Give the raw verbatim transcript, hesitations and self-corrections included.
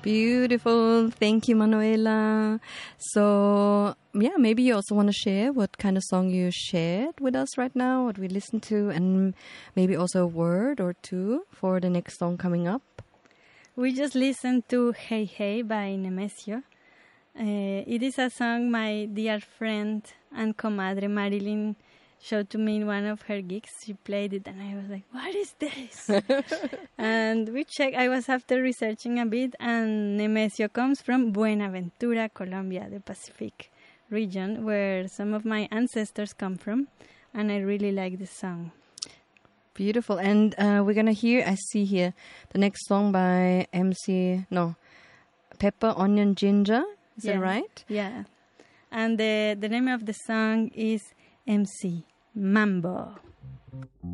Beautiful. Thank you, Manuela. So, yeah, maybe you also want to share what kind of song you shared with us right now, what we listened to, and maybe also a word or two for the next song coming up. We just listened to Hey Hey by Nemesio. Uh, it is a song my dear friend and comadre Marilyn showed to me in one of her gigs. She played it and I was like, what is this? And we checked. I was after researching a bit, and Nemesio comes from Buenaventura, Colombia, the Pacific region, where some of my ancestors come from, and I really like this song. Beautiful. And uh, we're going to hear, I see here, the next song by M C, no, Pepper, Onion, Ginger. Is yeah. that right? Yeah. And the, the name of the song is M C Mambo.